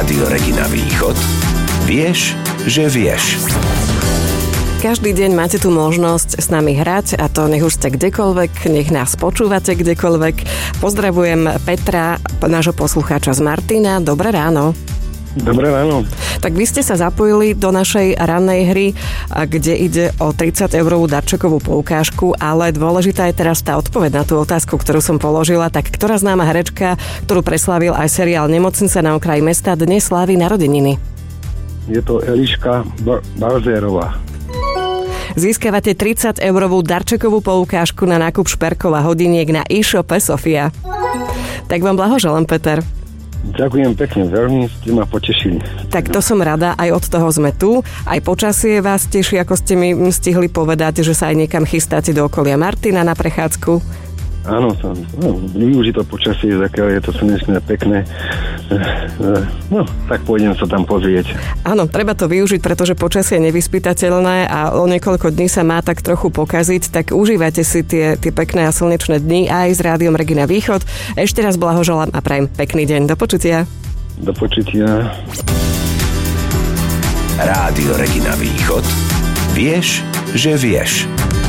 Rádio Regina Východ. Vieš, že vieš. Každý deň máte tu možnosť s nami hrať, a to nech už ste kdekoľvek, nech nás počúvate kdekoľvek. Pozdravujem Petra, nášho poslucháča z Martina. Dobré ráno. Dobré ráno. Tak vy ste sa zapojili do našej rannej hry, kde ide o 30-eurovú darčekovú poukážku, ale dôležitá je teraz tá odpoveď na tú otázku, ktorú som položila. Tak ktorá známa herečka, ktorú preslávil aj seriál Nemocnica na okraji mesta, dnes slávi narodeniny? Je to Eliška Balzérová. Získavate 30-eurovú darčekovú poukážku na nákup šperkov a hodiniek na e-shope Sofia. Tak vám blahoželám, Peter. Ďakujem pekne, veľmi ste ma potešili. Tak to som rada, aj od toho sme tu. Aj počasie vás teší, ako ste mi stihli povedať, že sa aj niekam chystáte do okolia Martina na prechádzku. Áno, využiť to počasie, zakiaľ je to slnečné, pekné. No, tak pôjdem sa tam pozrieť. Áno, treba to využiť, pretože počasie je nevyspytateľné a o niekoľko dní sa má tak trochu pokaziť, tak užívajte si tie pekné a slnečné dni aj s Rádiom Regina Východ. Ešte raz blahoželám a prajem pekný deň. Do počutia. Do počutia. Rádio Regina Východ. Vieš, že vieš.